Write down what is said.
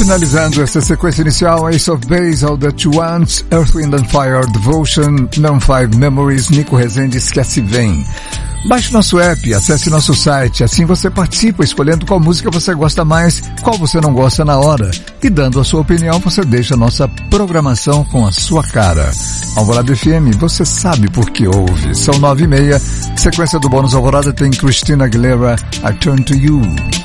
Finalizando essa sequência inicial, Ace of Base, All That You Want, Earth, Wind and Fire, Devotion, Numb 5 Memories, Nico Rezende, Esquece Vem. Baixe nosso app, acesse nosso site, assim você participa escolhendo qual música você gosta mais, qual você não gosta na hora. E dando a sua opinião, você deixa a nossa programação com a sua cara. Alvorada FM, você sabe por que ouve. São 9h30, sequência do Bônus Alvorada tem Christina Aguilera, I Turn to You.